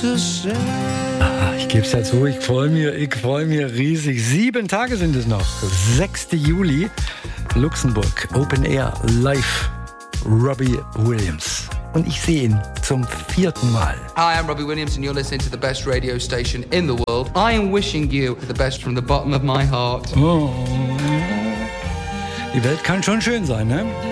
to say. Ich gebe es ja zu, ich freue mich riesig. 7 Tage sind es noch. 6. Juli, Luxemburg, Open Air, live, Robbie Williams. Und ich sehe ihn zum 4. Mal. Hi, I'm Robbie Williams and you're listening to the best radio station in the world. I am wishing you the best from the bottom of my heart. Oh. Die Welt kann schon schön sein, ne?